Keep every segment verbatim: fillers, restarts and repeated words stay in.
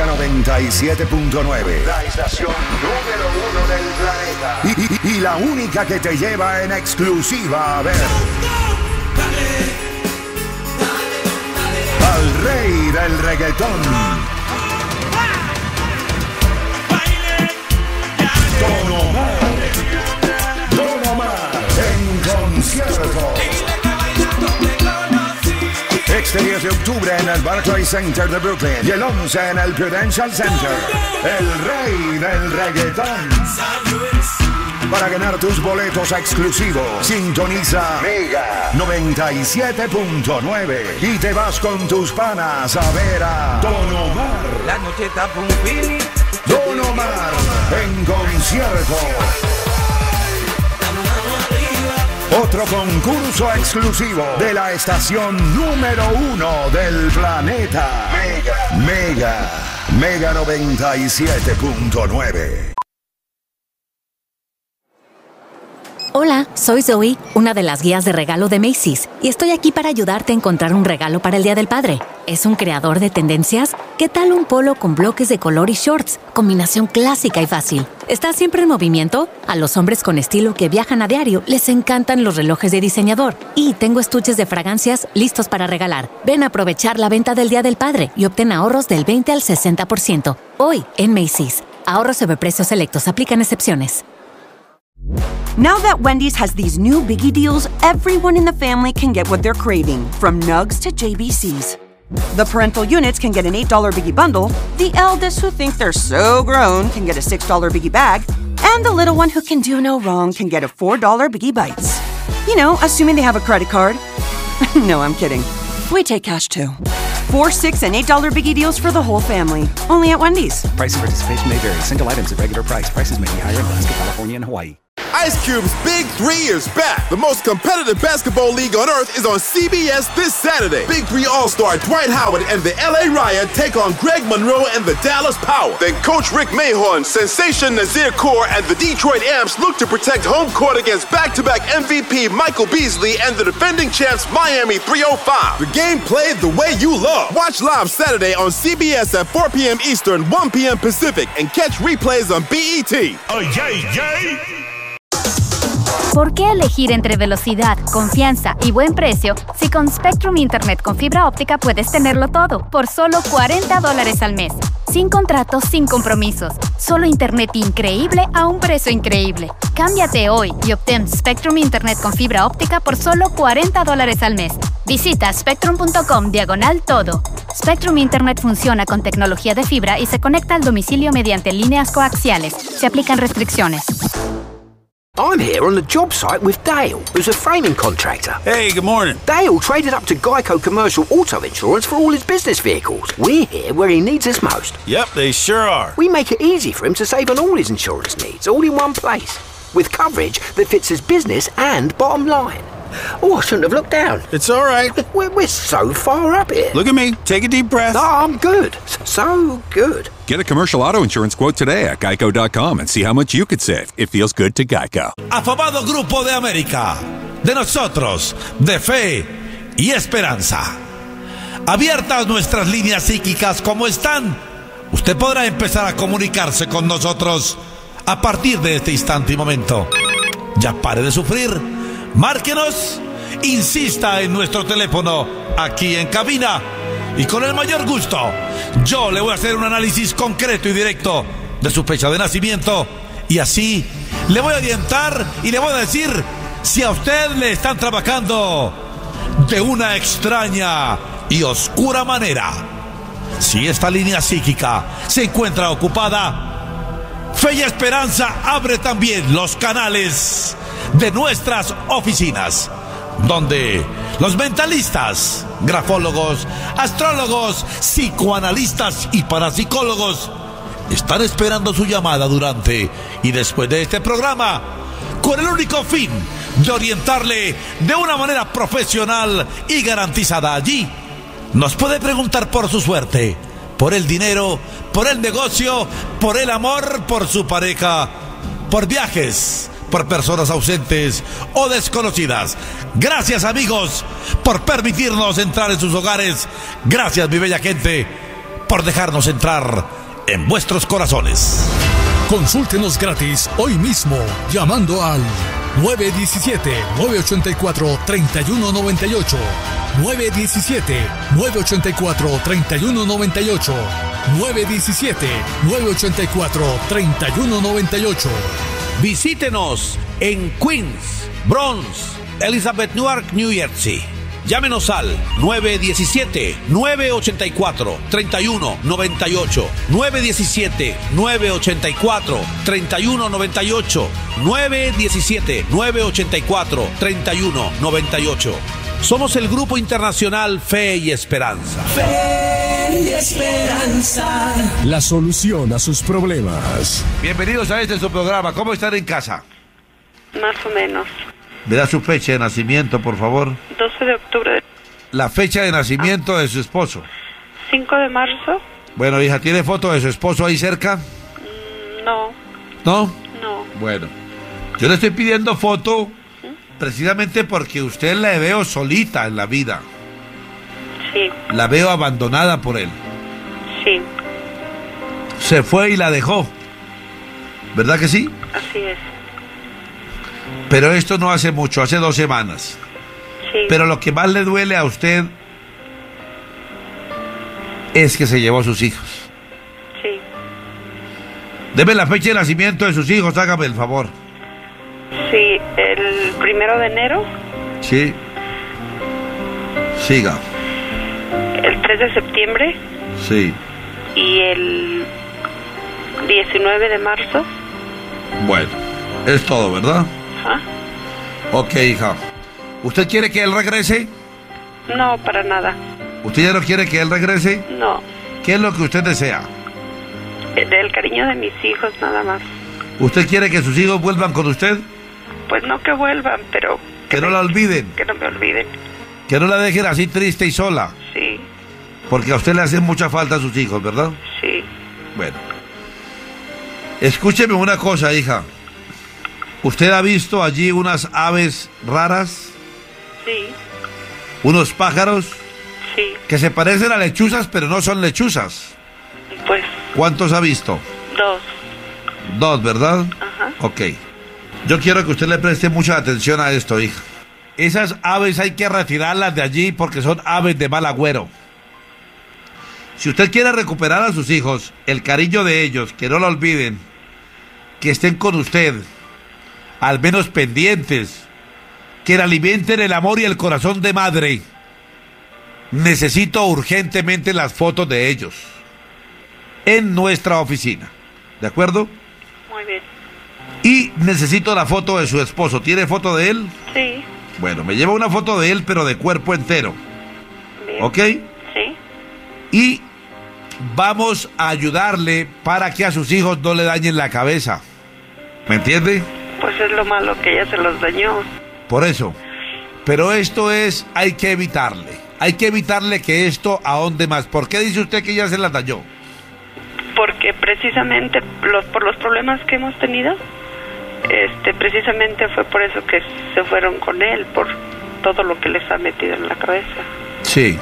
Mega noventa y siete punto nueve. La estación número uno del planeta. Y, y, y la única que te lleva en exclusiva a ver al rey del reggaetón, Don Omar. Don Omar en concierto. Este diez de octubre en el Barclays Center de Brooklyn y el once en el Prudential Center. El rey del reggaetón. Para ganar tus boletos exclusivos, sintoniza Mega noventa y siete punto nueve y te vas con tus panas a ver a Don Omar. La noche está por un feeling. Don Omar en concierto. Otro concurso exclusivo de la estación número uno del planeta. Mega. Mega. Mega noventa y siete punto nueve. Hola, soy Zoe, una de las guías de regalo de Macy's, y estoy aquí para ayudarte a encontrar un regalo para el Día del Padre. ¿Es un creador de tendencias? ¿Qué tal un polo con bloques de color y shorts? Combinación clásica y fácil. ¿Está siempre en movimiento? A los hombres con estilo que viajan a diario les encantan los relojes de diseñador. Y tengo estuches de fragancias listos para regalar. Ven a aprovechar la venta del Día del Padre y obtén ahorros del veinte al sesenta por ciento. Hoy en Macy's. Ahorros sobre precios selectos. Aplican excepciones. Now that Wendy's has these new biggie deals, everyone in the family can get what they're craving, from nugs to J B Cs. The parental units can get an eight dollar biggie bundle, the eldest who think they're so grown can get a six dollar biggie bag, and the little one who can do no wrong can get a four dollar biggie bites. You know, assuming they have a credit card. No, I'm kidding. We take cash too. Four, six, and eight dollar biggie deals for the whole family. Only at Wendy's. Price and participation may vary. Single items at regular price. Prices may be higher in Alaska, California, and Hawaii. Ice Cube's Big Three is back. The most competitive basketball league on earth is on C B S this Saturday. Big Three All-Star Dwight Howard and the L A Riot take on Greg Monroe and the Dallas Power. Then Coach Rick Mahorn, Sensation Nazir Kaur, and the Detroit Amps look to protect home court against back-to-back M V P Michael Beasley and the defending champs Miami three oh five. The game played the way you love. Watch live Saturday on C B S at four p.m. Eastern, one p.m. Pacific, and catch replays on B E T. Oh, yay, yay. ¿Por qué elegir entre velocidad, confianza y buen precio si con Spectrum Internet con fibra óptica puedes tenerlo todo por solo cuarenta dólares al mes? Sin contratos, sin compromisos. Solo internet increíble a un precio increíble. Cámbiate hoy y obtén Spectrum Internet con fibra óptica por solo cuarenta dólares al mes. Visita spectrum.com diagonal todo. Spectrum Internet funciona con tecnología de fibra y se conecta al domicilio mediante líneas coaxiales. Se aplican restricciones. I'm here on the job site with Dale, who's a framing contractor. Hey, good morning. Dale traded up to Geico Commercial Auto Insurance for all his business vehicles. We're here where he needs us most. Yep, they sure are. We make it easy for him to save on all his insurance needs, all in one place, with coverage that fits his business and bottom line. Oh, I shouldn't have looked down. It's all right. We're, we're so far up here. Look at me. Take a deep breath. No, I'm good. So good. Get a commercial auto insurance quote today at geico dot com and see how much you could save. It feels good to Geico. Afamado Grupo de América, de nosotros, de fe y esperanza. Abiertas nuestras líneas psíquicas como están, usted podrá empezar a comunicarse con nosotros a partir de este instante y momento. Ya pare de sufrir. Márquenos, insista en nuestro teléfono aquí en cabina y con el mayor gusto yo le voy a hacer un análisis concreto y directo de su fecha de nacimiento y así le voy a orientar y le voy a decir si a usted le están trabajando de una extraña y oscura manera. Si esta línea psíquica se encuentra ocupada, Fe y Esperanza abre también los canales de nuestras oficinas, donde los mentalistas, grafólogos, astrólogos, psicoanalistas y parapsicólogos están esperando su llamada durante y después de este programa, con el único fin de orientarle de una manera profesional y garantizada. Allí nos puede preguntar por su suerte, por el dinero, por el negocio, por el amor, por su pareja, por viajes, por personas ausentes o desconocidas. Gracias, amigos, por permitirnos entrar en sus hogares. Gracias, mi bella gente, por dejarnos entrar en vuestros corazones. Consúltenos gratis hoy mismo llamando al nueve uno siete, nueve ocho cuatro, tres uno nueve ocho, nueve uno siete, nueve ocho cuatro, tres uno nueve ocho, nueve uno siete, nueve ocho cuatro, tres uno nueve ocho. Visítenos en Queens, Bronx, Elizabeth, Newark, New Jersey. Llámenos al nueve uno siete, nueve ocho cuatro, tres uno nueve ocho, nueve uno siete, nueve ocho cuatro, tres uno nueve ocho, nueve uno siete, nueve ocho cuatro, tres uno nueve ocho. Somos el Grupo Internacional Fe y Esperanza. Fe y Esperanza. La solución a sus problemas. Bienvenidos a este su programa. ¿Cómo están en casa? Más o menos. ¿Me da su fecha de nacimiento, por favor? doce de octubre. La fecha de nacimiento de su esposo. cinco de marzo. Bueno, hija, ¿tiene foto de su esposo ahí cerca? Mm, no. ¿No? No. Bueno, yo le estoy pidiendo foto precisamente porque usted la veo solita en la vida. Sí. La veo abandonada por él. Sí. Se fue y la dejó. ¿Verdad que sí? Así es. Pero esto no hace mucho, hace dos semanas. Sí. Pero lo que más le duele a usted es que se llevó a sus hijos. Sí. Deme la fecha de nacimiento de sus hijos, hágame el favor. Sí, el primero de enero. Sí. Siga. El tres de septiembre. Sí. Y el diecinueve de marzo. Bueno, es todo, ¿verdad? Ajá. Ok, hija. ¿Usted quiere que él regrese? No, para nada. ¿Usted ya no quiere que él regrese? No. ¿Qué es lo que usted desea? El, el cariño de mis hijos, nada más. ¿Usted quiere que sus hijos vuelvan con usted? Pues no que vuelvan, pero... Que, que no me, la olviden. Que no me olviden. Que no la dejen así triste y sola. Sí. Porque a usted le hacen mucha falta a sus hijos, ¿verdad? Sí. Bueno. Escúcheme una cosa, hija. ¿Usted ha visto allí unas aves raras? Sí. ¿Unos pájaros? Sí. Que se parecen a lechuzas, pero no son lechuzas. Pues... ¿Cuántos ha visto? Dos. Dos, ¿verdad? Ajá. Ok. Yo quiero que usted le preste mucha atención a esto, hija. Esas aves hay que retirarlas de allí porque son aves de mal agüero. Si usted quiere recuperar a sus hijos, el cariño de ellos, que no lo olviden, que estén con usted, al menos pendientes, que le alimenten el amor y el corazón de madre, necesito urgentemente las fotos de ellos en nuestra oficina. ¿De acuerdo? Muy bien. Y necesito la foto de su esposo. ¿Tiene foto de él? Sí. Bueno, me lleva una foto de él, pero de cuerpo entero. Bien. ¿Ok? Sí. Y vamos a ayudarle para que a sus hijos no le dañen la cabeza. ¿Me entiende? Pues es lo malo que ella se los dañó. Por eso. Pero esto es, hay que evitarle. Hay que evitarle que esto ahonde más. ¿Por qué dice usted que ella se las dañó? Porque precisamente los, por los problemas que hemos tenido, este, precisamente fue por eso que se fueron con él, por todo lo que les ha metido en la cabeza. Sí.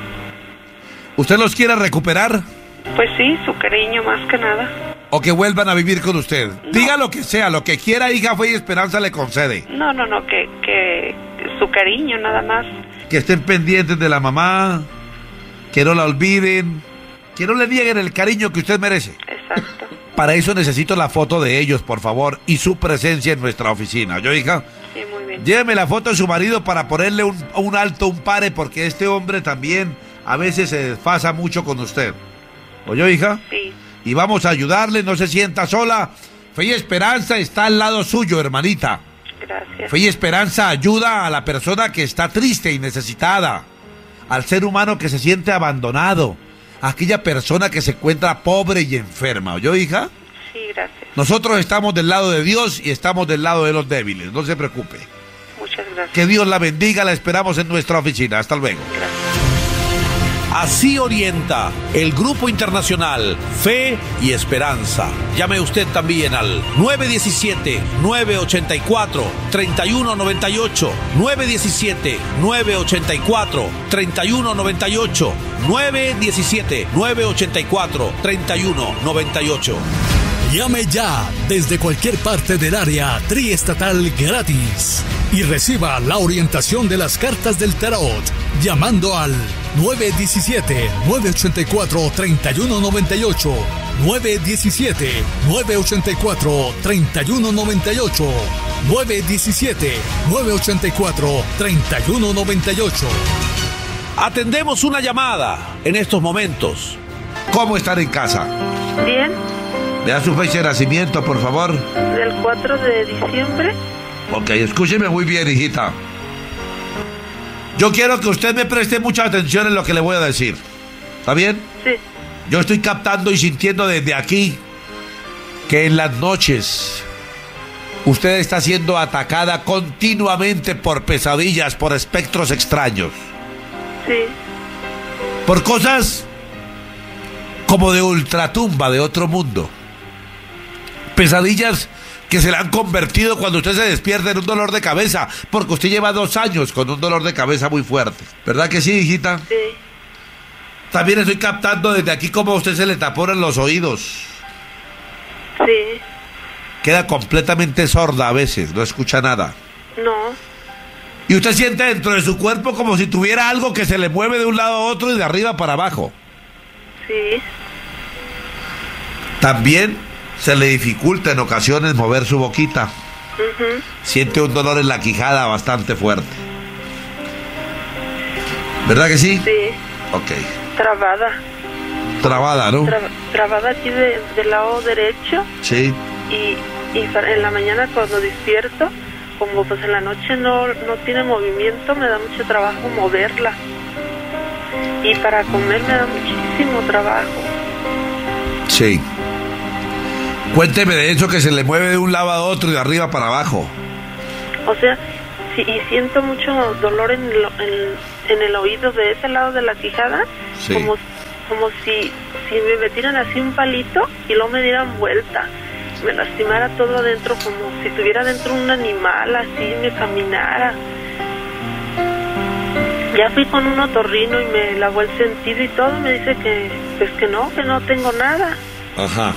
¿Usted los quiere recuperar? Pues sí, su cariño más que nada. O que vuelvan a vivir con usted. No. Diga lo que sea, lo que quiera, hija, Fe y Esperanza le concede. No, no, no, que, que su cariño nada más. Que estén pendientes de la mamá, que no la olviden, que no le nieguen el cariño que usted merece. Exacto. Para eso necesito la foto de ellos, por favor, y su presencia en nuestra oficina. ¿Yo, hija? Sí, muy bien. Lléveme la foto de su marido para ponerle un, un alto, un pare, porque este hombre también a veces se desfasa mucho con usted. ¿Oyó, hija? Sí. Y vamos a ayudarle, no se sienta sola. Fe y Esperanza está al lado suyo, hermanita. Gracias. Fe y Esperanza ayuda a la persona que está triste y necesitada, al ser humano que se siente abandonado, a aquella persona que se encuentra pobre y enferma. ¿Oyó, hija? Sí, gracias. Nosotros estamos del lado de Dios y estamos del lado de los débiles, no se preocupe. Muchas gracias. Que Dios la bendiga, la esperamos en nuestra oficina. Hasta luego. Gracias. Así orienta el Grupo Internacional Fe y Esperanza. Llame usted también al nueve uno siete, nueve ocho cuatro, tres uno nueve ocho, nueve uno siete, nueve ocho cuatro, tres uno nueve ocho, nueve uno siete, nueve ocho cuatro, tres uno nueve ocho. Llame ya desde cualquier parte del área triestatal gratis y reciba la orientación de las cartas del tarot llamando al nueve uno siete, nueve ocho cuatro, tres uno nueve ocho, nueve uno siete, nueve ocho cuatro, tres uno nueve ocho, nueve uno siete, nueve ocho cuatro, tres uno nueve ocho. Atendemos una llamada en estos momentos. ¿Cómo están en casa? Bien. ¿Me da su fecha de nacimiento, por favor? Del cuatro de diciembre. Ok, escúcheme muy bien, hijita. Yo quiero que usted me preste mucha atención en lo que le voy a decir. ¿Está bien? Sí. Yo estoy captando y sintiendo desde aquí que en las noches usted está siendo atacada continuamente por pesadillas, por espectros extraños. Sí. Por cosas como de ultratumba, de otro mundo. Pesadillas que se le han convertido cuando usted se despierta en un dolor de cabeza, porque usted lleva dos años con un dolor de cabeza muy fuerte. ¿Verdad que sí, hijita? Sí. También estoy captando desde aquí cómo a usted se le taponan los oídos. Sí. Queda completamente sorda a veces, no escucha nada. No. Y usted siente dentro de su cuerpo como si tuviera algo que se le mueve de un lado a otro y de arriba para abajo. Sí. También se le dificulta en ocasiones mover su boquita. Uh-huh. Siente un dolor en la quijada bastante fuerte. ¿Verdad que sí? Sí. Ok. Trabada. Trabada, ¿no? Tra- trabada aquí de, del lado derecho. Sí. Y, y en la mañana cuando despierto, como pues en la noche no, no tiene movimiento, me da mucho trabajo moverla. Y para comer me da muchísimo trabajo. Sí. Cuénteme de eso que se le mueve de un lado a otro y de arriba para abajo. O sea, sí, y siento mucho dolor en el, en, en el oído de ese lado de la quijada. Sí. Como, como si, si me metieran así un palito y luego me dieran vuelta. Me lastimara todo adentro, como si tuviera dentro un animal, así me caminara. Ya fui con un otorrino y me lavó el sentido y todo, me dice que pues que no, que no tengo nada. Ajá.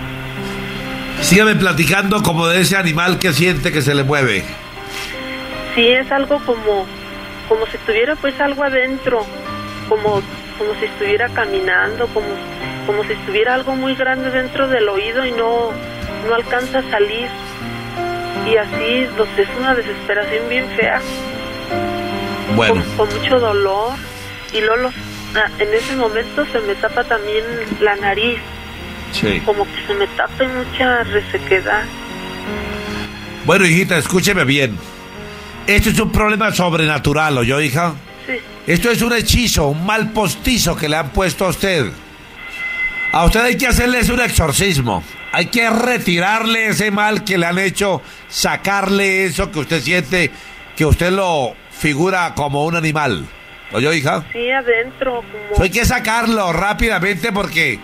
Sígame platicando como de ese animal que siente que se le mueve. Sí, es algo como como si tuviera pues algo adentro, como como si estuviera caminando, como como si estuviera algo muy grande dentro del oído y no no alcanza a salir. Y así pues, es una desesperación bien fea. Bueno. Con, con mucho dolor. Y luego los, ah, en ese momento se me tapa también la nariz. Sí. Como que se me tapa y mucha resequedad. Bueno, hijita, escúcheme bien. Esto es un problema sobrenatural, ¿oyó, hija? Sí. Esto es un hechizo, un mal postizo que le han puesto a usted. A usted hay que hacerles un exorcismo. Hay que retirarle ese mal que le han hecho, sacarle eso que usted siente, que usted lo figura como un animal. ¿Oyó, hija? Sí, adentro. Como... Hay que sacarlo rápidamente porque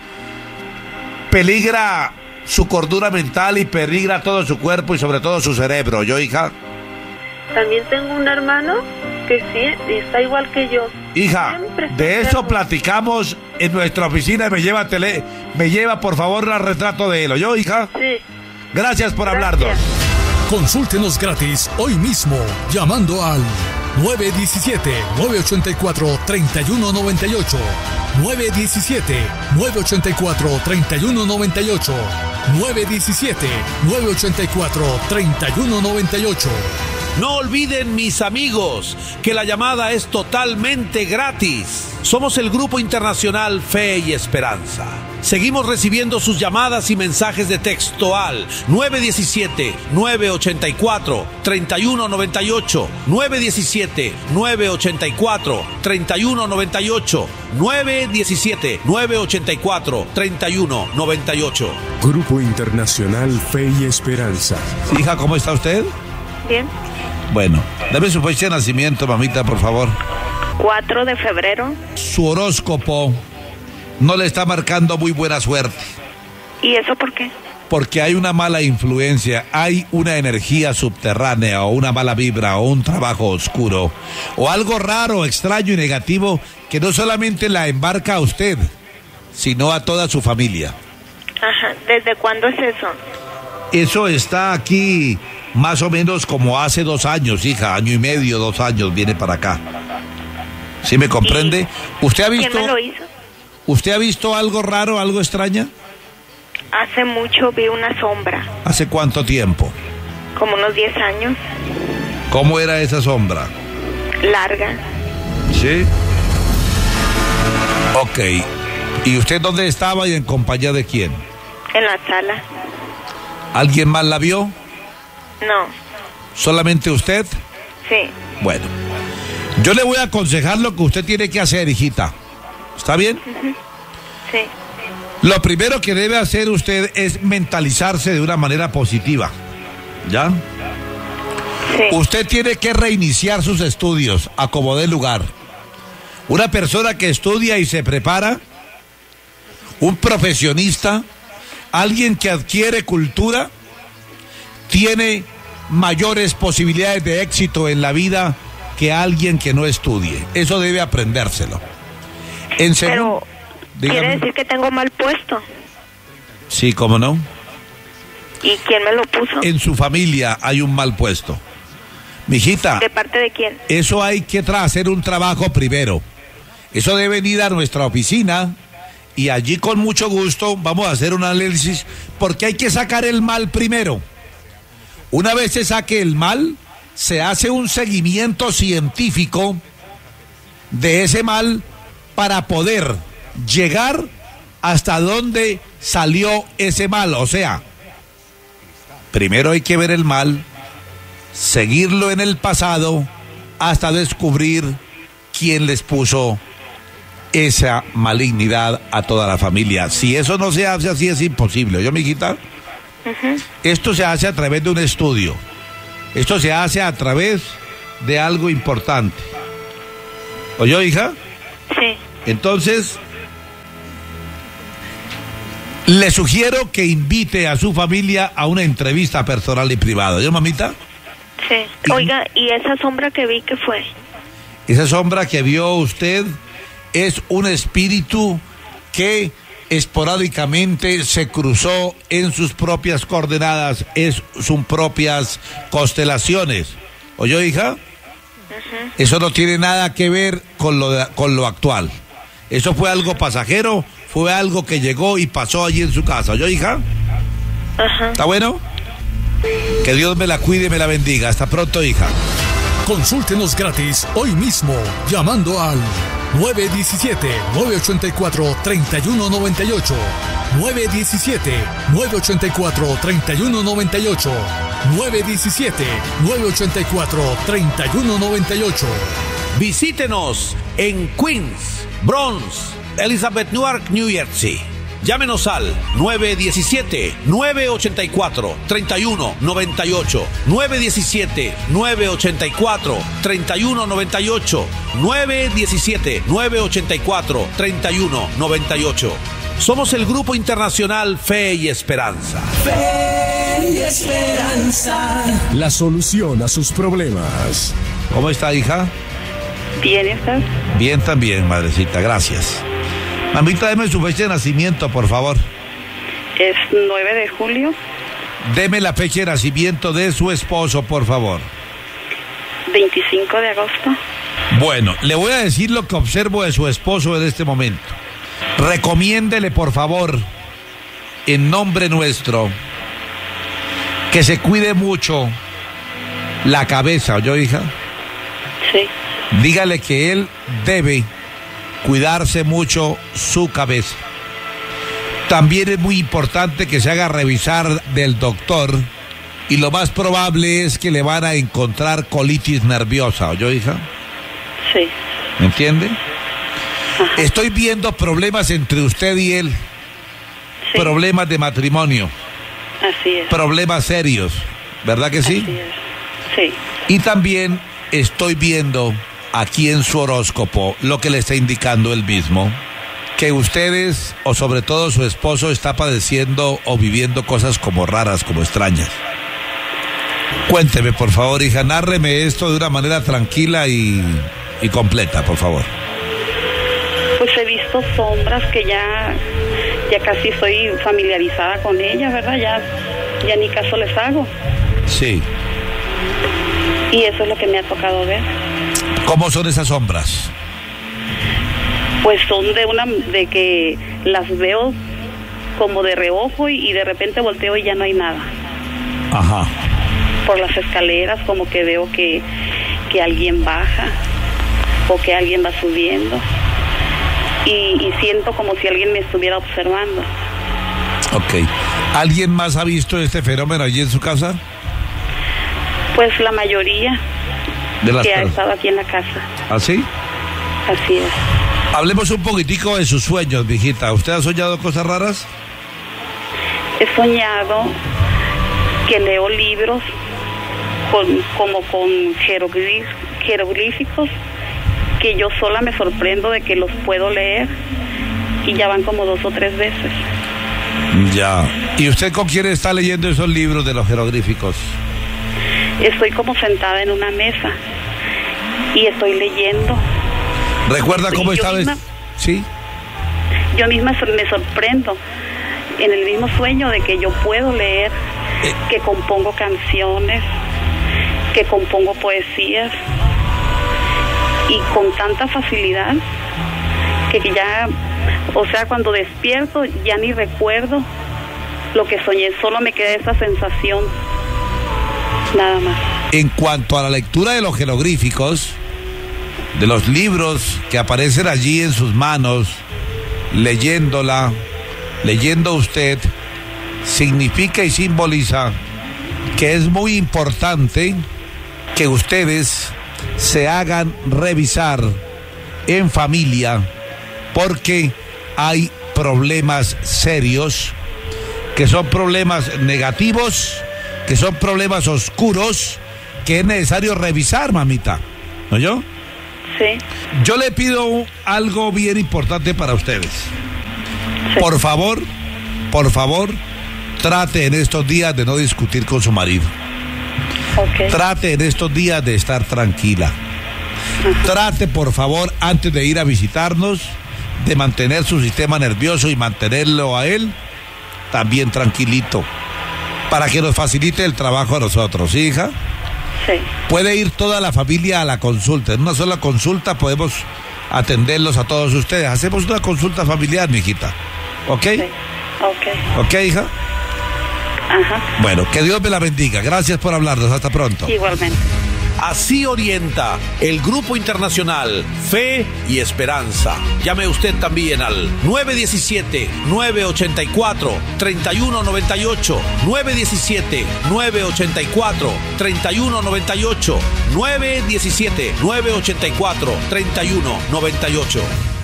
peligra su cordura mental y peligra todo su cuerpo y sobre todo su cerebro. ¿Oyó, hija? También tengo un hermano que sí, está igual que yo. Hija, de eso platicamos en nuestra oficina. Me lleva tele, me lleva por favor el retrato de él. ¿Oyó, hija? Sí. Gracias por Gracias. hablarnos. Consúltenos gratis hoy mismo llamando al nueve uno siete, nueve ocho cuatro, tres uno nueve ocho, nueve uno siete, nueve ocho cuatro, tres uno nueve ocho, nueve uno siete, nueve ocho cuatro, tres uno nueve ocho. No olviden, mis amigos, que la llamada es totalmente gratis. Somos el Grupo Internacional Fe y Esperanza. Seguimos recibiendo sus llamadas y mensajes de texto al nueve uno siete, nueve ocho cuatro, tres uno nueve ocho, nueve uno siete, nueve ocho cuatro, tres uno nueve ocho, nueve uno siete, nueve ocho cuatro, tres uno nueve ocho. Grupo Internacional Fe y Esperanza. Hija, ¿cómo está usted? Bien. Bueno, dame su fecha de nacimiento, mamita, por favor. cuatro de febrero. Su horóscopo no le está marcando muy buena suerte. ¿Y eso por qué? Porque hay una mala influencia, hay una energía subterránea o una mala vibra o un trabajo oscuro o algo raro, extraño y negativo que no solamente la embarca a usted, sino a toda su familia. Ajá, ¿desde cuándo es eso? Eso está aquí más o menos como hace dos años, hija, año y medio, dos años viene para acá. ¿Sí me comprende? ¿Usted ha visto? ¿Quién me lo hizo? ¿Usted ha visto algo raro, algo extraño? Hace mucho vi una sombra. ¿Hace cuánto tiempo? Como unos diez años. ¿Cómo era esa sombra? Larga. ¿Sí? Ok. ¿Y usted dónde estaba y en compañía de quién? En la sala. ¿Alguien más la vio? No. ¿Solamente usted? Sí. Bueno. Yo le voy a aconsejar lo que usted tiene que hacer, hijita. ¿Está bien? Uh-huh. Sí. Lo primero que debe hacer usted es mentalizarse de una manera positiva. ¿Ya? Sí. Usted tiene que reiniciar sus estudios a como dé lugar. Una persona que estudia y se prepara, un profesionista, alguien que adquiere cultura, tiene mayores posibilidades de éxito en la vida que alguien que no estudie. Eso debe aprendérselo. En segundo, Pero quiere decir que tengo mal puesto. Sí, ¿cómo no? ¿Y quién me lo puso? En su familia hay un mal puesto. Mijita. ¿De parte de quién? Eso hay que tra- hacer un trabajo primero. Eso debe venir a nuestra oficina y allí con mucho gusto vamos a hacer un análisis porque hay que sacar el mal primero. Una vez se saque el mal, se hace un seguimiento científico de ese mal para poder llegar hasta dónde salió ese mal. O sea, primero hay que ver el mal, seguirlo en el pasado hasta descubrir quién les puso esa malignidad a toda la familia. Si eso no se hace así, es imposible. ¿Yo, mijita? Uh-huh. Esto se hace a través de un estudio. Esto se hace a través de algo importante. ¿Oyó, hija? Sí. Entonces, le sugiero que invite a su familia a una entrevista personal y privada. ¿Yo, mamita? Sí. Oiga, ¿y esa sombra que vi qué fue? Esa sombra que vio usted es un espíritu que esporádicamente se cruzó en sus propias coordenadas, en sus propias constelaciones. ¿Oyó, hija? Uh-huh. Eso no tiene nada que ver con lo, de, con lo actual. Eso fue algo pasajero, fue algo que llegó y pasó allí en su casa. ¿Oyó, hija? Uh-huh. ¿Está bueno? Que Dios me la cuide y me la bendiga. Hasta pronto, hija. Consúltenos gratis hoy mismo llamando al nueve uno siete, nueve ocho cuatro, tres uno nueve ocho, nueve uno siete, nueve ocho cuatro, tres uno nueve ocho, nueve uno siete, nueve ocho cuatro, tres uno nueve ocho. Visítenos en Queens, Bronx, Elizabeth, Newark, New Jersey. Llámenos al nueve uno siete, nueve ocho cuatro, tres uno nueve ocho, nueve uno siete, nueve ocho cuatro, tres uno nueve ocho, nueve uno siete, nueve ocho cuatro, tres uno nueve ocho. Somos el Grupo Internacional Fe y Esperanza. Fe y Esperanza. La solución a sus problemas. ¿Cómo está, hija? Bien, ¿estás? Bien también, madrecita, gracias. Mamita, deme su fecha de nacimiento, por favor. Es nueve de julio. Deme la fecha de nacimiento de su esposo, por favor. veinticinco de agosto. Bueno, le voy a decir lo que observo de su esposo en este momento. Recomiéndele, por favor, en nombre nuestro, que se cuide mucho la cabeza, ¿oyó, hija? Sí. Dígale que él debe cuidarse mucho su cabeza. También es muy importante que se haga revisar del doctor y lo más probable es que le van a encontrar colitis nerviosa, ¿oyó, hija? Sí. ¿Me entiende? Ajá. Estoy viendo problemas entre usted y él. Sí. Problemas de matrimonio. Así es. Problemas serios, ¿verdad que sí? Así es. Sí. Y también estoy viendo aquí en su horóscopo lo que le está indicando él mismo, que ustedes, o sobre todo su esposo, está padeciendo o viviendo cosas como raras, como extrañas. Cuénteme, por favor, hija, nárreme esto de una manera tranquila y, y completa, por favor. Pues he visto sombras que ya, ya casi estoy familiarizada con ellas, ¿verdad? Ya, ya ni caso les hago. Sí. Y eso es lo que me ha tocado ver. ¿Cómo son esas sombras? Pues son de una, de que las veo como de reojo y, y de repente volteo y ya no hay nada. Ajá. Por las escaleras como que veo que, que alguien baja o que alguien va subiendo y, y siento como si alguien me estuviera observando. Ok. ¿Alguien más ha visto este fenómeno allí en su casa? Pues la mayoría de las que ha personas. estado aquí en la casa. ¿Ah, sí? Así es. Hablemos un poquitico de sus sueños, mijita. ¿Usted ha soñado cosas raras? He soñado que leo libros con, como con jeroglif- jeroglíficos que yo sola me sorprendo de que los puedo leer y ya van como dos o tres veces. Ya. ¿Y usted con quién está leyendo esos libros de los jeroglíficos? Estoy como sentada en una mesa y estoy leyendo. ¿Recuerda cómo yo estaba? misma, Sí. Yo misma me sorprendo en el mismo sueño de que yo puedo leer, eh. que compongo canciones, que compongo poesías y con tanta facilidad que ya, o sea, cuando despierto ya ni recuerdo lo que soñé, solo me queda esa sensación, nada más. En cuanto a la lectura de los jeroglíficos, de los libros que aparecen allí en sus manos, leyéndola, leyendo usted, significa y simboliza que es muy importante que ustedes se hagan revisar en familia porque hay problemas serios, que son problemas negativos, que son problemas oscuros, que es necesario revisar, mamita. ¿No yo? Sí. Yo le pido algo bien importante para ustedes. Sí. Por favor, por favor, trate en estos días de no discutir con su marido. Okay. Trate en estos días de estar tranquila. Uh-huh. Trate, por favor, antes de ir a visitarnos, de mantener su sistema nervioso y mantenerlo a él también tranquilito, para que nos facilite el trabajo a nosotros, ¿sí, hija? Sí. Puede ir toda la familia a la consulta. En una sola consulta podemos atenderlos a todos ustedes. Hacemos una consulta familiar, mijita. ¿Ok? Sí. Ok. ¿Ok, hija? Ajá. Bueno, que Dios me la bendiga. Gracias por hablarnos. Hasta pronto. Igualmente. Así orienta el Grupo Internacional Fe y Esperanza. Llame usted también al nueve uno siete, nueve ocho cuatro, tres uno nueve ocho, nueve uno siete, nueve ocho cuatro, tres uno nueve ocho, nueve uno siete, nueve ocho cuatro, tres uno nueve ocho.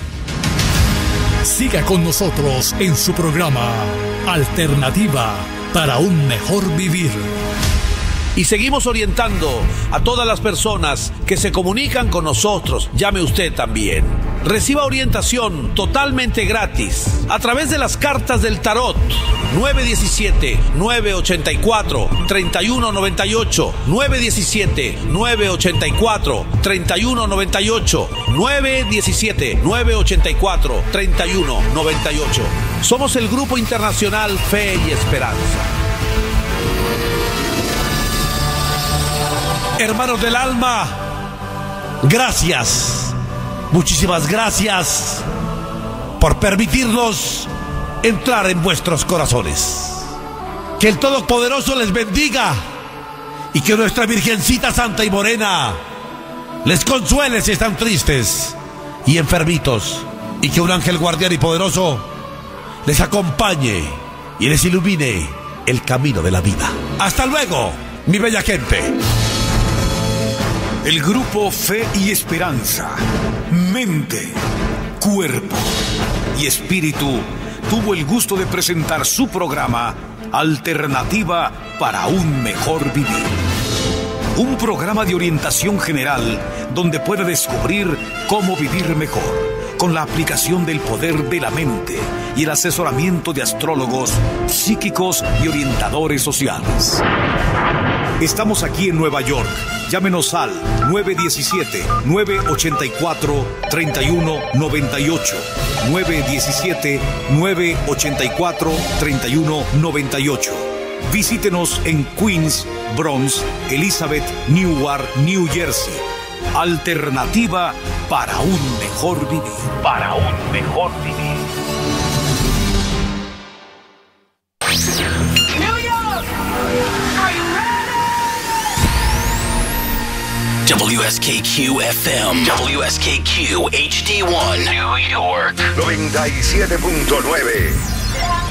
Siga con nosotros en su programa Alternativa para un mejor vivir. Y seguimos orientando a todas las personas que se comunican con nosotros. Llame usted también. Reciba orientación totalmente gratis a través de las cartas del tarot. nueve uno siete, nueve ocho cuatro, tres uno nueve ocho, nueve uno siete, nueve ocho cuatro, tres uno nueve ocho, nueve uno siete, nueve ocho cuatro, tres uno nueve ocho. Somos el Grupo Internacional Fe y Esperanza. Hermanos del alma, gracias, muchísimas gracias por permitirnos entrar en vuestros corazones. Que el Todopoderoso les bendiga y que nuestra Virgencita Santa y Morena les consuele si están tristes y enfermitos, y que un ángel guardián y poderoso les acompañe y les ilumine el camino de la vida. Hasta luego, mi bella gente. El Grupo Fe y Esperanza, mente, cuerpo y espíritu, tuvo el gusto de presentar su programa Alternativa para un mejor vivir. un programa de orientación general donde puede descubrir cómo vivir mejor, con la aplicación del poder de la mente y el asesoramiento de astrólogos, psíquicos y orientadores sociales. Estamos aquí en Nueva York. Llámenos al nueve uno siete, nueve ocho cuatro, tres uno nueve ocho, nueve uno siete, nueve ocho cuatro, tres uno nueve ocho. Visítenos en Queens, Bronx, Elizabeth, Newark, New Jersey. Alternativa para un mejor vivir. Para un mejor vivir. W S K Q F M, W S K Q H D uno, New York. noventa y siete punto nueve.